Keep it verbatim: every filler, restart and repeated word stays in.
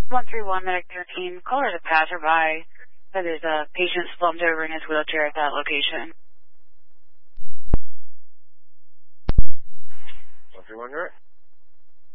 one three one, Medic thirteen. Caller is a passerby. Said there's a patient slumped over in his wheelchair at that location. one three one, you're right.